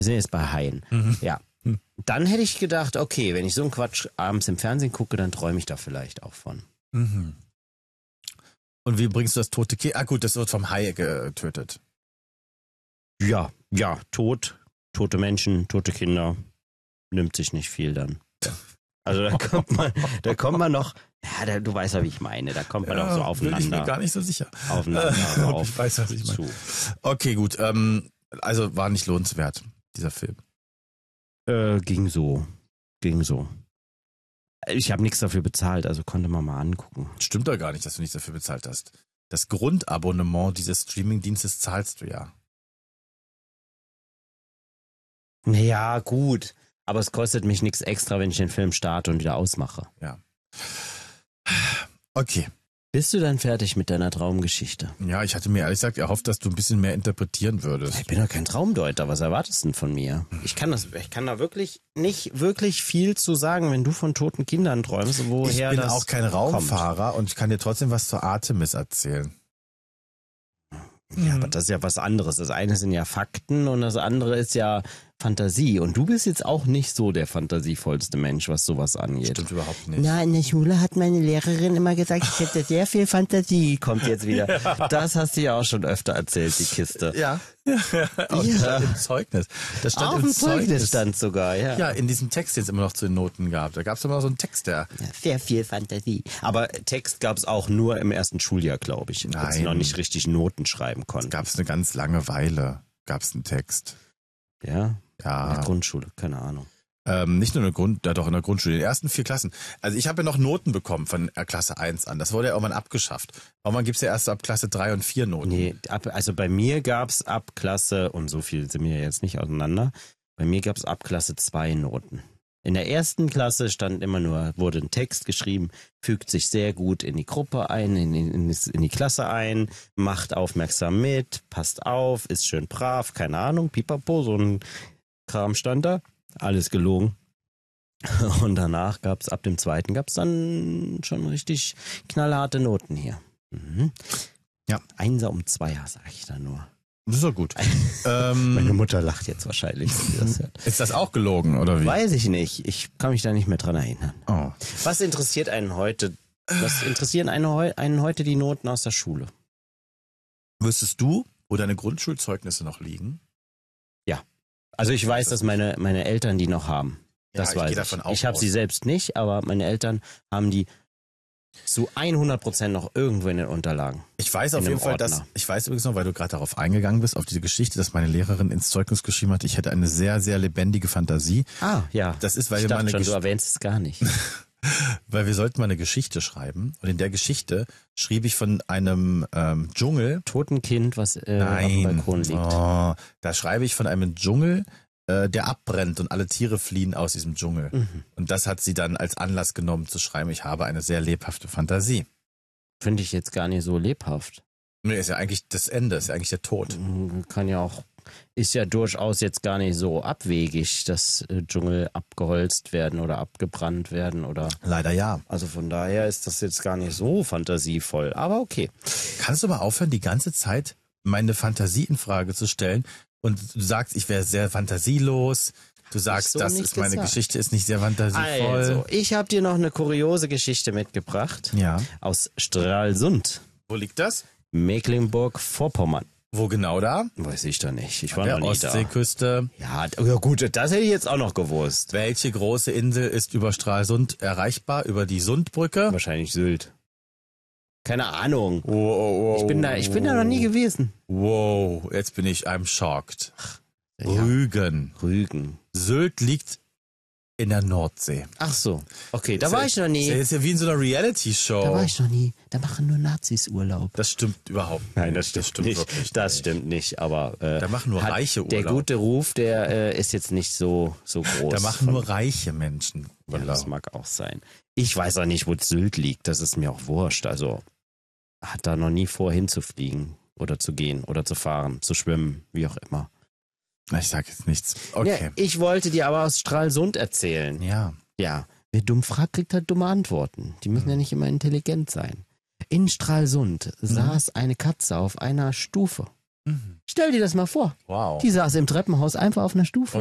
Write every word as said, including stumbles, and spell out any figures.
Wir sind jetzt bei Haien. Mhm. Ja. Dann hätte ich gedacht, okay, wenn ich so einen Quatsch abends im Fernsehen gucke, dann träume ich da vielleicht auch von. Mhm. Und wie bringst du das tote Kind? Ah gut, das wird vom Hai getötet. Ja, ja, tot, tote Menschen, tote Kinder, nimmt sich nicht viel dann. Also da kommt man, da kommt man noch, ja, da, du weißt ja, wie ich meine, da kommt man Ja, auch so bin aufeinander. ich mir gar nicht so sicher. Aufeinander Äh, auf, ich weiß, was ich meine. zu. Okay, gut. Ähm, also war nicht lohnenswert, dieser Film. Äh, ging so, ging so. Ich habe nichts dafür bezahlt, also konnte man mal angucken. Stimmt doch gar nicht, dass du nichts dafür bezahlt hast. Das Grundabonnement dieses Streamingdienstes zahlst du ja. Naja, gut. Aber es kostet mich nichts extra, wenn ich den Film starte und wieder ausmache. Ja. Okay. Bist du dann fertig mit deiner Traumgeschichte? Ja, ich hatte mir ehrlich gesagt erhofft, dass du ein bisschen mehr interpretieren würdest. Ich bin doch kein Traumdeuter. Was erwartest du denn von mir? Ich kann das, ich kann da wirklich nicht wirklich viel zu sagen, wenn du von toten Kindern träumst, woher Ich bin das auch kein Raumfahrer und ich kann dir trotzdem was zur Artemis erzählen. Ja, aber das ist ja was anderes. Das eine sind ja Fakten und das andere ist ja Fantasie. Und du bist jetzt auch nicht so der fantasievollste Mensch, was sowas angeht. Stimmt überhaupt nicht. Na, in der Schule hat meine Lehrerin immer gesagt, ich hätte sehr viel Fantasie. Kommt jetzt wieder. Das hast du ja auch schon öfter erzählt, die Kiste. Ja. Auch Ja. im Zeugnis. Das stand Auf im dem Zeugnis stand sogar, ja. Ja, in diesem Text, den es immer noch zu den Noten gab. Da gab es immer noch so einen Text, der... Sehr viel Fantasie. Aber Text gab es auch nur im ersten Schuljahr, glaube ich. Als sie Nein. noch nicht richtig Noten schreiben Es konnten. gab es eine ganz lange Weile, gab es einen Text. Ja, in Ja. der Grundschule, keine Ahnung. Ähm, nicht nur in der Grund, ja doch in der Grundschule, in den ersten vier Klassen. Also ich habe ja noch Noten bekommen von äh, Klasse eins an. Das wurde ja irgendwann abgeschafft. Irgendwann gibt's ja erst ab Klasse drei und vier Noten. Nee, ab, also bei mir gab's ab Klasse, und so viel sind wir jetzt nicht auseinander, bei mir gab's ab Klasse zwei Noten. In der ersten Klasse stand immer nur, wurde ein Text geschrieben, fügt sich sehr gut in die Gruppe ein, in, in, in die Klasse ein, macht aufmerksam mit, passt auf, ist schön brav, keine Ahnung, pipapo, so ein Kram stand da. Alles gelogen. Und danach gab's, ab dem zweiten gab's dann schon richtig knallharte Noten hier. Mhm. Ja. Einser um Zweier, sag ich da nur. Das ist doch gut. Meine ähm, Mutter lacht jetzt wahrscheinlich, wenn sie das hört. ist das auch gelogen, oder wie? Weiß ich nicht. Ich kann mich da nicht mehr dran erinnern. Oh. Was interessiert einen heute? Was interessieren einen, heu- einen heute die Noten aus der Schule? Wüsstest du, wo deine Grundschulzeugnisse noch liegen? Also ich weiß, dass meine, meine Eltern die noch haben. Das Ja, ich weiß gehe ich. davon auch Ich habe aus. sie selbst nicht, aber meine Eltern haben die zu hundert Prozent noch irgendwo in den Unterlagen. Ich weiß auf In jeden einem Fall, dass, Ordner. ich weiß übrigens noch, weil du gerade darauf eingegangen bist, auf diese Geschichte, dass meine Lehrerin ins Zeugnis geschrieben hat, ich hätte eine sehr, sehr lebendige Fantasie. Ah, ja. Das ist, weil ich wir mal dachte eine schon, du Gesch- erwähnst es gar nicht. Weil wir sollten mal eine Geschichte schreiben. Und in der Geschichte schrieb ich von einem ähm, Dschungel. Totenkind, was äh, auf Nein. dem Balkon liegt. Oh, da schreibe ich von einem Dschungel, äh, der abbrennt und alle Tiere fliehen aus diesem Dschungel. Mhm. Und das hat sie dann als Anlass genommen zu schreiben, ich habe eine sehr lebhafte Fantasie. Finde ich jetzt gar nicht so lebhaft. Nee, ist ja eigentlich das Ende, ist ja eigentlich der Tod. Mhm, Kann ja auch, ist ja durchaus jetzt gar nicht so abwegig, dass äh, Dschungel abgeholzt werden oder abgebrannt werden oder. Leider ja. Also von daher ist das jetzt gar nicht so fantasievoll. Aber okay. Kannst du mal aufhören, die ganze Zeit meine Fantasie in Frage zu stellen und du sagst, ich wäre sehr fantasielos. Du sagst, so das nicht ist meine gesagt. Geschichte ist nicht sehr fantasievoll. Also, ich habe dir noch eine kuriose Geschichte mitgebracht. Ja. Aus Stralsund, Wo liegt das? Mecklenburg-Vorpommern. Wo genau da? Weiß ich da nicht. Ich war An der noch nie da. Ostseeküste. Ja, d- ja gut, das hätte ich jetzt auch noch gewusst. Welche große Insel ist über Stralsund erreichbar? Über die Sundbrücke? Wahrscheinlich Sylt. Keine Ahnung. Oh, oh, oh, Ich bin da, ich bin da noch nie gewesen. Wow, jetzt bin ich I'm shocked. Ja. Rügen. Rügen. Sylt liegt in der Nordsee. Ach so. Okay, da Ist war ja- ich noch nie. Das ist ja wie in so einer Reality-Show. Da war ich noch nie. Da machen nur Nazis Urlaub. Das stimmt überhaupt nicht. Nein, das stimmt, nicht. wirklich das nicht. stimmt nicht. Aber äh, Da machen nur hat Reiche der Urlaub. gute Ruf, der äh, ist jetzt nicht so so groß. Da machen Von- nur reiche Menschen Ja, das Urlaub. mag auch sein. Ich weiß auch nicht, wo Sylt liegt. Das ist mir auch wurscht. Also hat da noch nie vor, hinzufliegen oder zu gehen oder zu fahren, zu schwimmen, wie auch immer. Na, ich sag jetzt nichts. Okay. Ja, ich wollte dir aber aus Stralsund erzählen. Ja. Ja, wer dumm fragt, kriegt halt dumme Antworten. Die müssen ja nicht immer intelligent sein. In Stralsund saß eine Katze auf einer Stufe. Mhm. Stell dir das mal vor. Wow. Die saß im Treppenhaus einfach auf einer Stufe.